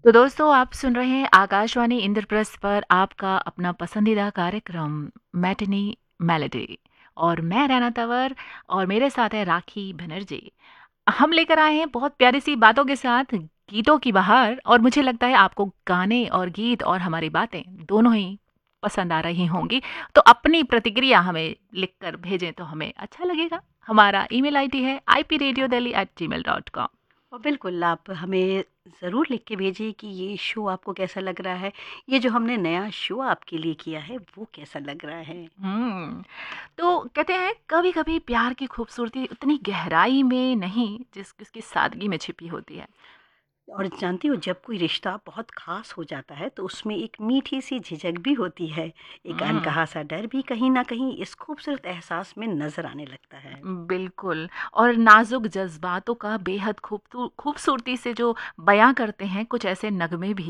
तो दोस्तों आप सुन रहे हैं आकाशवाणी इंद्रप्रस्थ पर आपका अपना पसंदीदा कार्यक्रम मैटिनी मेलोडी। और मैं रैना तंवर और मेरे साथ है राखी बनर्जी। हम लेकर आए हैं बहुत प्यारी सी बातों के साथ गीतों की बहार, और मुझे लगता है आपको गाने और गीत और हमारी बातें दोनों ही पसंद आ रही होंगी। तो अपनी प्रतिक्रिया हमें लिखकर भेजें तो हमें अच्छा लगेगा। हमारा ईमेल आईडी है ipradiodeli@gmail.com। और बिल्कुल आप हमें ज़रूर लिख के भेजिए कि ये शो आपको कैसा लग रहा है, ये जो हमने नया शो आपके लिए किया है वो कैसा लग रहा है। हम्म। तो कहते हैं कभी कभी प्यार की खूबसूरती उतनी गहराई में नहीं जिस उसकी सादगी में छिपी होती है। और जानती हो जब कोई रिश्ता बहुत ख़ास हो जाता है तो उसमें एक मीठी-सी झिझक भी होती है, एक हम्म। अनकहा-सा डर भी कहीं न कहीं इस खूबसूरत एहसास में नज़र आने लगता है। बिल्कुल। और नाजुक जज्बातों का बेहद खूबसूरती से जो बयां करते हैं कुछ ऐसे नगमे भी